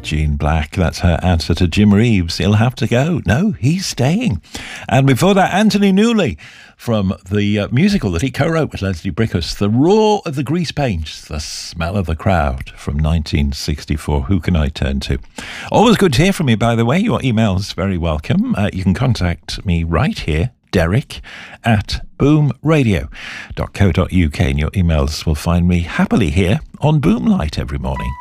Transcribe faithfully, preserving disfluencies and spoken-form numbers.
Jean Black. That's her answer to Jim Reeves. He'll have to go. No, he's staying. And before that, Anthony Newley from the uh, musical that he co-wrote with Leslie Brickus, The Roar of the Grease Paints, The Smell of the Crowd from nineteen sixty-four. Who can I turn to? Always good to hear from you, by the way. Your email's very welcome. Uh, you can contact me right here, Derek at boom radio dot co dot uk, and your emails will find me happily here on Boomlight every morning.